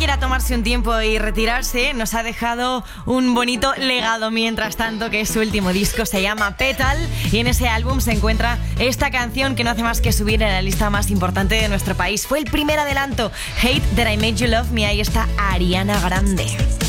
quiera tomarse un tiempo y retirarse, nos ha dejado un bonito legado mientras tanto, que es su último disco, se llama Petal, y en ese álbum se encuentra esta canción que no hace más que subir en la lista más importante de nuestro país. Fue el primer adelanto, Hate That I Made You Love Me. Ahí está Ariana Grande.